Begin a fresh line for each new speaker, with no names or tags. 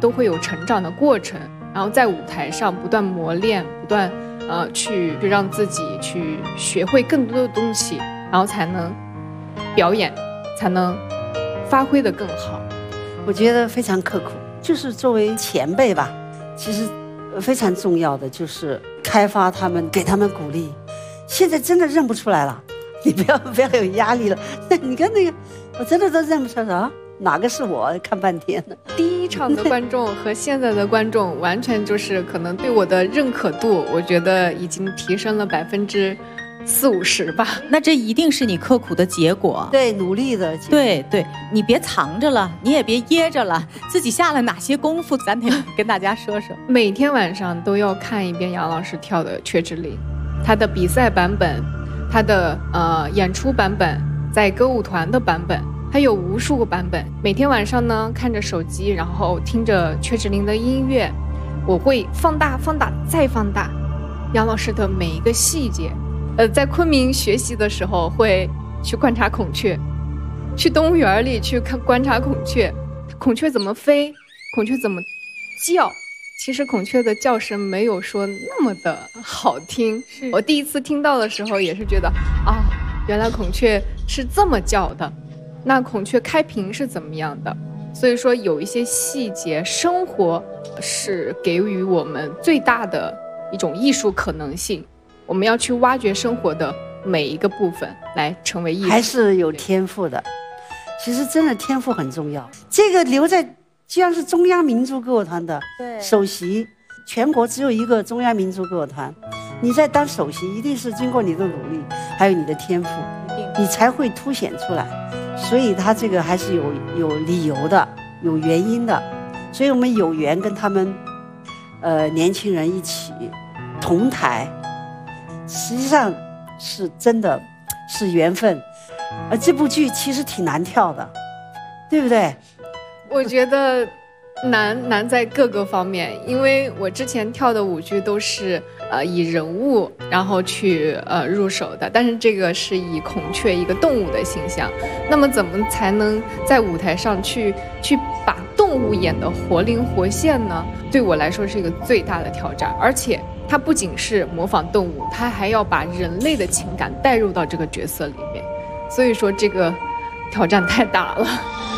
都会有成长的过程，然后在舞台上不断磨练，不断去让自己去学会更多的东西，然后才能表演，才能发挥得更好。
我觉得非常刻苦，就是作为前辈吧，其实非常重要的就是开发他们，给他们鼓励。现在真的认不出来了，你不要有压力了。你看那个，我真的都认不出来啊，哪个是我？看半天了。
第一场的观众和现在的观众，完全就是可能对我的认可度，我觉得已经提升了40%-50%吧。
那这一定是你刻苦的结果，
对，努力的结果。
对，你别藏着了，你也别掖着了，自己下了哪些功夫，咱得跟大家说说。
每天晚上都要看一遍杨老师跳的《雀之灵》，他的比赛版本，他的演出版本，在歌舞团的版本，还有无数个版本。每天晚上呢，看着手机，然后听着雀之灵的音乐，我会放大再放大杨老师的每一个细节。在昆明学习的时候，会去观察孔雀，去动物园里去观察孔雀，孔雀怎么飞，孔雀怎么叫。其实孔雀的叫声没有说那么的好听，我第一次听到的时候也是觉得啊，原来孔雀是这么叫的，那孔雀开屏是怎么样的。所以说有一些细节，生活是给予我们最大的一种艺术可能性，我们要去挖掘生活的每一个部分来成为艺术。
还是有天赋的，其实真的天赋很重要。这个留在既然是中央民族歌舞团的首席，全国只有一个中央民族歌舞团，你在当首席一定是经过你的努力还有你的天赋，你才会凸显出来。所以他这个还是有理由的，有原因的。所以我们有缘跟他们年轻人一起同台，实际上是真的是缘分。这部剧其实挺难跳的，对不对？
我觉得难在各个方面，因为我之前跳的舞剧都是以人物然后去入手的，但是这个是以孔雀一个动物的形象，那么怎么才能在舞台上去把动物演得活灵活现呢？对我来说是一个最大的挑战，而且它不仅是模仿动物，它还要把人类的情感带入到这个角色里面，所以说这个挑战太大了。